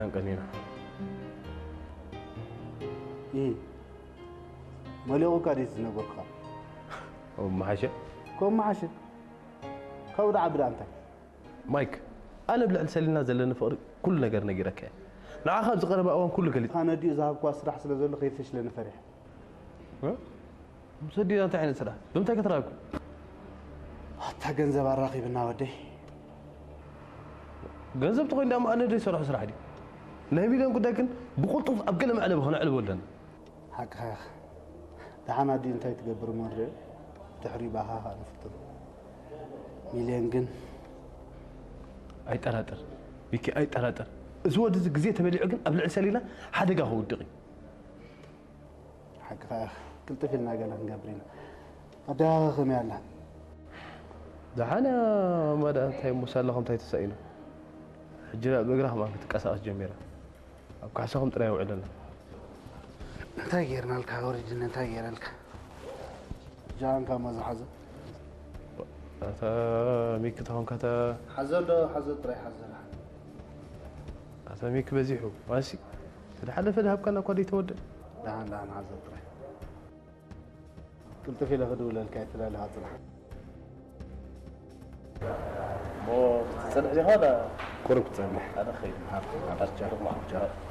قنينا إيه مليو كاريس نبرخا أو محاشة كم محاشة كود عبر أنت مايك أنا بلعل سلينا زلنا فقر كل نجار نجرك نعاخذ زقرب أوان كل قليل أنا دي ذهب كواس راح سلزول خيفش لنا فرح مسدي أنت عين سلا بمتى كتراكم حتى جنزب الراقي بنا ودي جنزب تقول دام أنا دي سرح سرح دي نبي لهم قد لكن بقول طف أبقى معنا بخنا على ولدنا حق خاخ دعنا دي أنت تجبر مرة تحريبها نفترض مليون جن أي تراتر بيكي أي تراتر زود زي تملي عقن قبل عسالينا حدا جا هو دقي حق خاخ قلت في الناقل هنقابلنا أدا خم يلا دعنا ما ده تاي مسلخهم تاي تسعينا حجرا بقراه ما كتقاساس جميره أو كاسهم تريو علنا تغيرنا لك أوريجنا تغير لك جان كما زحزة أتا ميك تهون كتا حزل تري حزل أتا ميك بزيحو ماشي تلحل في الهب كان قد يتودد دهان حزل تري قلت في لغدو للكايت لا لها طلع مو تصدق هذا قرب تصلح هذا خير هذا جار